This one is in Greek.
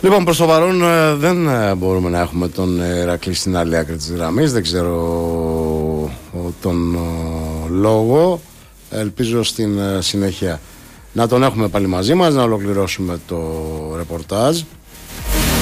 Λοιπόν, προς το παρόν δεν μπορούμε να έχουμε τον Ηρακλή στην άλλη άκρη της γραμμής. Δεν ξέρω τον λόγο. Ελπίζω στην συνέχεια να τον έχουμε πάλι μαζί μας, να ολοκληρώσουμε το ρεπορτάζ.